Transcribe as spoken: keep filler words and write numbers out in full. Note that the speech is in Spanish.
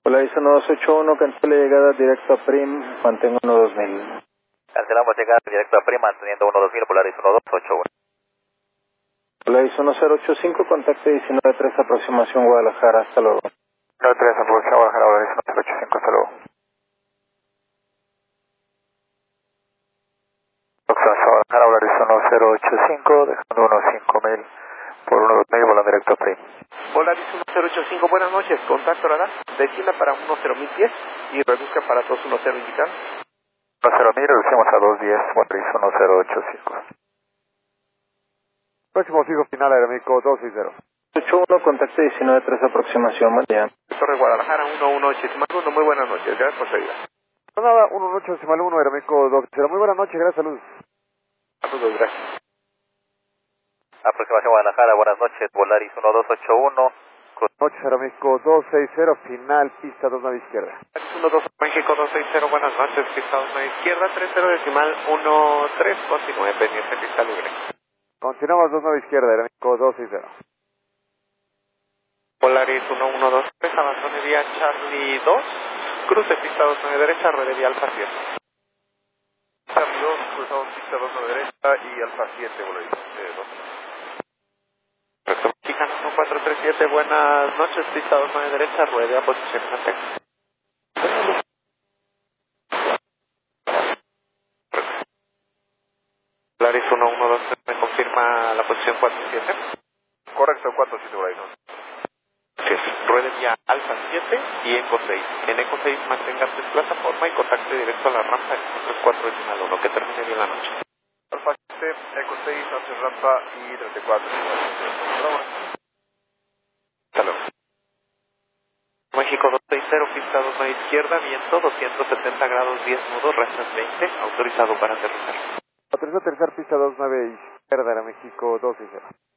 Polarizo uno dos ocho uno, cancela llegada directo a Prim, mantengo uno dos mil. Cancelamos llegada directo a Prim, manteniendo uno dos mil, Polarizo uno dos ocho uno. Polarizo uno cero ocho cinco, contacto diecinueve tres, aproximación Guadalajara, hasta luego. nueve tres, aproximación Guadalajara, Polarizo uno cero ocho cinco, hasta luego. Aproximación Guadalajara, Polarizo uno cero ocho cinco, dejando uno cinco mil por uno dos mil, volando directo a Prim. Polaris uno cero ocho cinco, buenas noches, contacto radar, descienda para uno cero mil pies y reduzca para dos uno cero indicado. uno cero mil, reducimos a dos diez, Polaris uno cero ocho cinco. Próximo fijo final aeromédico dos seis cero. ocho uno, contacto diecinueve tres, aproximación, mañana. Torre Guadalajara uno uno ocho uno, muy buenas noches, gracias por su ayuda. Nada, uno uno ocho decimal uno, aeromédico dos cero. Muy buenas noches, gracias, salud. Saludos, gracias. Aproximación Guadalajara, buenas noches, Polaris uno dos ocho uno. Noches, aeromédico dos seis cero, final, pista dos nueve izquierda. uno dos México dos seis cero, buenas noches, pista dos nueve izquierda, tres cero decimal uno tres, continúe pendiente, pista libre. Continuamos dos nueve izquierda, aeromédico dos seis cero. Polaris uno uno dos tres, abandone vía Charlie dos, cruce pista dos nueve derecha, ruede vía Alfa siete. Charlie dos, cruzamos pista dos nueve derecha y Alfa siete, Polaris eh, dos. Recto Mexicano uno cuatro tres siete, buenas noches, pista dos nueve derecha, ruede a posición mantenga. Polaris uno uno dos tres, me confirma la posición cuatro siete. Correcto, cuatro siete, Polaris dos. Así es, ruede vía Alfa siete y Eco seis. En Eco seis manténgase en plataforma y contacte directo a la rampa en tres cuatro decimal uno, que termine bien la noche. Alfa siete, Eco seis, hace rampa y treinta y cuatro. Hasta luego. México dos seis cero, pista dos nueve izquierda, viento doscientos setenta grados diez nudos, restas veinte, autorizado para aterrizar. Autorizado a aterrizar pista dos nueve izquierda, Aeroméxico dos seis cero.